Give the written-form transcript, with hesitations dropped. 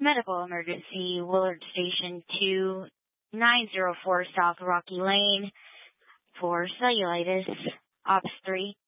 Medical emergency, Willard Station 2, 904 South Rocky Lane for cellulitis, Ops 3.